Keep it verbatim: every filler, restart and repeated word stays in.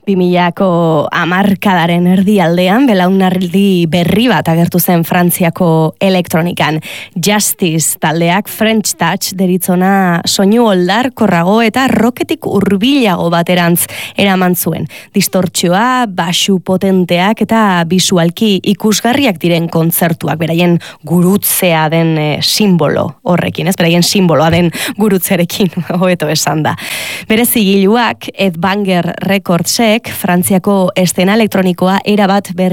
bimilako hamarkadaren erdialdean, belaunaldi berri bat agertu zen Frantziako elektronikan. Justice taldeak French Touch deritzona soinu oldarkorrago eta rocketik hurbilago baterantz eraman zuen. Distortzioa, basu potenteak eta bisualki ikusgarriak diren kontzertuak, beraien gurutzea den e, simbolo horrekin, ez? Beraien simboloa den gurutzerekin, hobeto esan da. Bere zigiluak, Ed Banger Recordsek, Frantziako eszena elektronikoa erabat berri